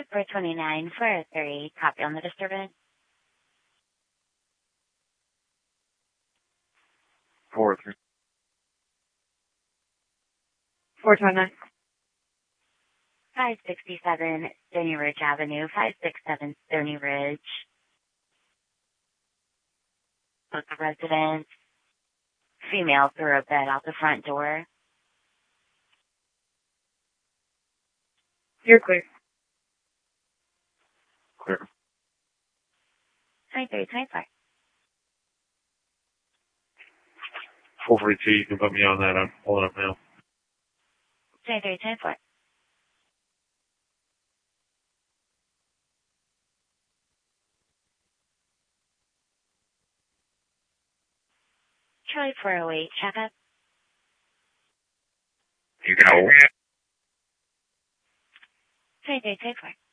429 403, copy on the disturbance. 403. 429. 567 Stony Ridge Avenue, 567 Stony Ridge. Book a resident. Female threw a bed out the front door. You're clear. Clear. 2324. 442, you can put me on that. I'm pulling up now. 2324. Charlie 408, checkup. You go. 2324.